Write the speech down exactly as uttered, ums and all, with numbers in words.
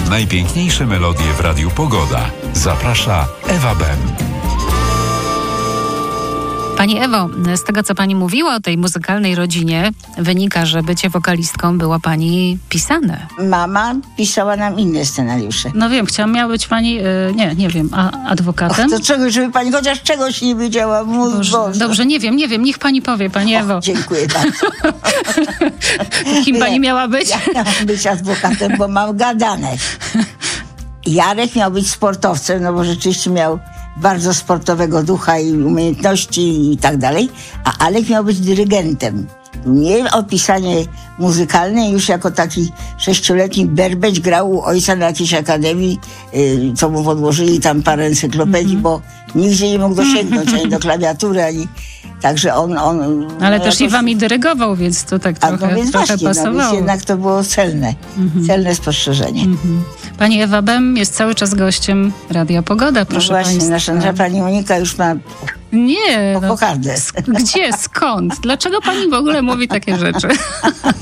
Najpiękniejsze melodie w Radiu Pogoda. Zaprasza Ewa Bem. Pani Ewo, z tego co pani mówiła o tej muzykalnej rodzinie, wynika, że bycie wokalistką było pani pisane. Mama pisała nam inne scenariusze. No wiem, chciałam, miała być pani, yy, nie, nie wiem, a, adwokatem? Och, to czegoś, żeby pani chociaż czegoś nie wiedziała. Mój Boże, Boże. Dobrze, nie wiem, nie wiem, niech pani powie, pani Ewo. Och, dziękuję bardzo. Kim Nie, pani miała być? Ja miałam być adwokatem, bo mam gadane. Jarek miał być sportowcem, no bo rzeczywiście miał bardzo sportowego ducha i umiejętności i tak dalej, a Alek miał być dyrygentem. Nie opisanie muzykalne, już jako taki sześcioletni berbeć grał u ojca na jakiejś akademii, yy, co mu podłożyli tam parę encyklopedii, mm-hmm. bo nigdzie nie mógł dosięgnąć ani do klawiatury, ani... Także on... on Ale no, też jakoś... i wami dyrygował, więc to tak trochę, A no więc trochę właśnie, pasowało. no, więc jednak to było celne, mm-hmm. celne spostrzeżenie. Mm-hmm. Pani Ewa Bem jest cały czas gościem Radia Pogoda, proszę no właśnie, państwa. nasza, nasza pani Monika już ma Nie, no, pokardę. gdzie, skąd? Dlaczego pani w ogóle mówi takie rzeczy?